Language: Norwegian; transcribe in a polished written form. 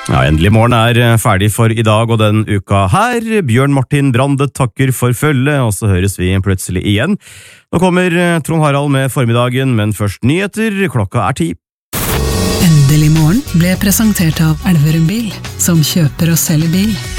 Ja, endelig morgen ferdig for i dag og den uka her. Bjørn Martin Brandet takker for følge, og så høres vi plutselig igjen. Nå kommer Trond Harald med formiddagen, men først nyheter, klokka 10. Endelig morgen ble presentert av Elverum Bil, som kjøper og selger bil.